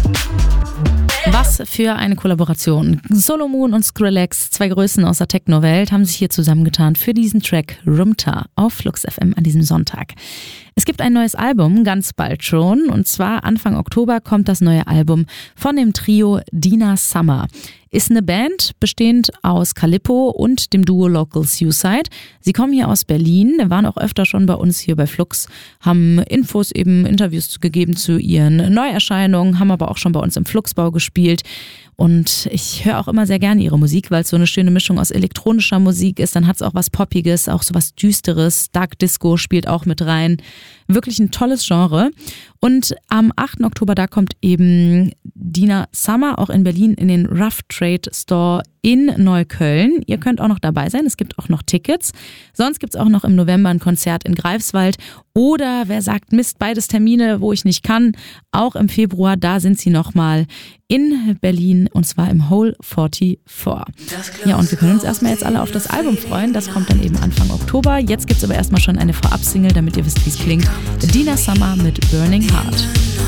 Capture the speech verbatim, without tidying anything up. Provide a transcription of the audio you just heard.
Was für eine Kollaboration. Solo Moon und Skrillex, zwei Größen aus der Techno-Welt, haben sich hier zusammengetan für diesen Track Rumta auf Flux F M an diesem Sonntag. Es gibt ein neues Album, ganz bald schon, und zwar Anfang Oktober kommt das neue Album von dem Trio Dina Summer. Ist eine Band, bestehend aus Calippo und dem Duo Local Suicide. Sie kommen hier aus Berlin, waren auch öfter schon bei uns hier bei Flux, haben Infos, eben Interviews gegeben zu ihren Neuerscheinungen, haben aber auch schon bei uns im Fluxbau gespielt. Und ich höre auch immer sehr gerne ihre Musik, weil es so eine schöne Mischung aus elektronischer Musik ist. Dann hat es auch was Poppiges, auch so was Düsteres. Dark Disco spielt auch mit rein. Wirklich ein tolles Genre. Und am achten Oktober, da kommt eben Dina Summer auch in Berlin in den Rough Trade Store in Neukölln. Ihr könnt auch noch dabei sein, es gibt auch noch Tickets. Sonst gibt es auch noch im November ein Konzert in Greifswald. Oder wer sagt, Mist, beides Termine, wo ich nicht kann. Auch im Februar, da sind sie nochmal in Berlin und zwar im Hole vierundvierzig. Ja, und wir können uns erstmal jetzt alle auf das Album freuen. Das kommt dann eben Anfang Oktober. Jetzt gibt es aber erstmal schon eine Vorab-Single, damit ihr wisst, wie es klingt. Dina Summer mit Burning Heart.